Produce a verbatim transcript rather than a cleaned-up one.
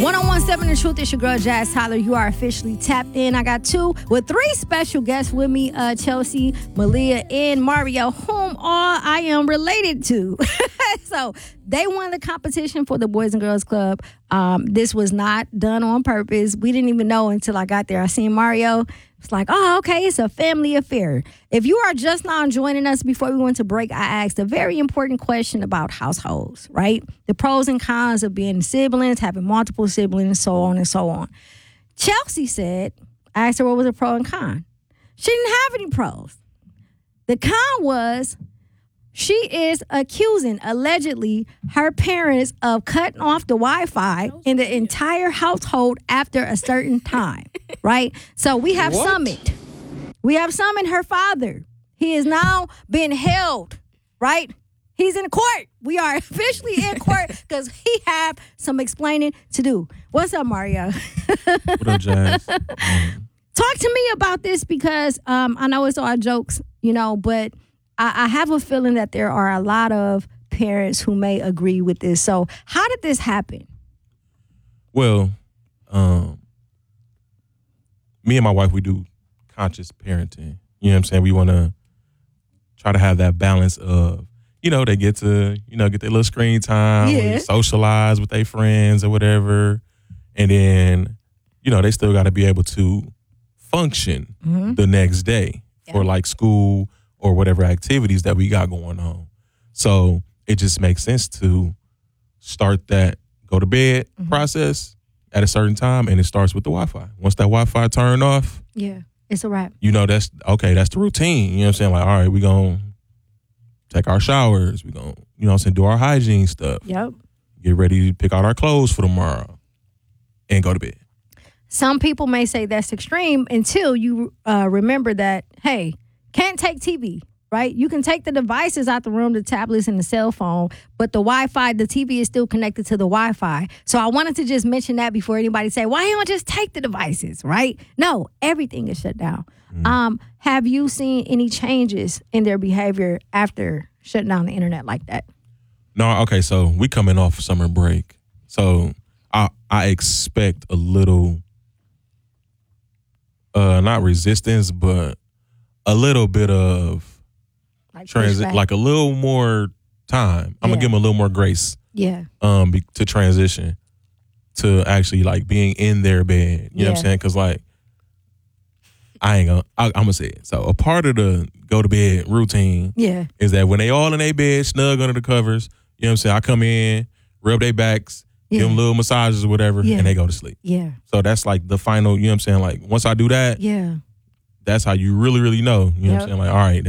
one oh one seven The Truth. It's your girl, Jazz Tyler. You are officially tapped in. I got two with three special guests with me, uh, Chelsea, Malia, and Mario, whom all I am related to. So they won the competition for the Boys and Girls Club. Um, this was not done on purpose. We didn't even know until I got there. I seen Mario. It's like, oh, okay, it's a family affair. If you are just now joining us, before we went to break, I asked a very important question about households, right? The pros and cons of being siblings, having multiple siblings, so on and so on. Chelsea said, I asked her what was a pro and con. She didn't have any pros. The con was she is accusing, allegedly, her parents of cutting off the Wi-Fi in the entire household after a certain time, right? So we have What? summoned. We have summoned her father. He is now being held, right? He's in court. We are officially in court because he have some explaining to do. What's up, Mario? What up, Jazz? Um, Talk to me about this because um, I know it's all jokes, you know, but I, I have a feeling that there are a lot of parents who may agree with this. So how did this happen? well, um, me and my wife, we do conscious parenting. You know what I'm saying? We want to try to have that balance of, you know, they get to, you know, get their little screen time, Yeah. or socialize with their friends or whatever. And then, you know, they still got to be able to function Mm-hmm. the next day for Yeah. like school or whatever activities that we got going on. So it just makes sense to start that go to bed Mm-hmm. process at a certain time, and it starts with the Wi-Fi. Once that Wi-Fi turn off, Yeah, it's a wrap. you know, that's okay, that's the routine. You know what I'm saying? Like, all right, we gonna take our showers, we gonna, you know what I'm saying, do our hygiene stuff, Yep. get ready to pick out our clothes for tomorrow, and go to bed. Some people may say that's extreme until you uh, remember that, hey, can't take T V, right? You can take the devices out the room, the tablets and the cell phone, but the Wi-Fi, the T V is still connected to the Wi-Fi. So I wanted to just mention that before anybody say, why don't just take the devices, right? No, everything is shut down. Um, have you seen any changes in their behavior after shutting down the internet like that? No, okay, so we coming off summer break. So I I expect a little uh not resistance, but a little bit of Like transit, pushback? like a little more time. I'm Yeah. gonna give them a little more grace Yeah. um be, to transition to actually like being in their bed. You know what Yeah. I'm saying? Cause like I ain't gonna I, I'm gonna say it. So a part of the go to bed routine Yeah. is that when they all in their bed, snug under the covers, you know what I'm saying? I come in, rub their backs, Yeah. give them little massages or whatever, Yeah. and they go to sleep. Yeah. So that's like the final, you know what I'm saying? Like once I do that, Yeah. that's how you really, really know. You know what I'm Yep. saying? Like, all right,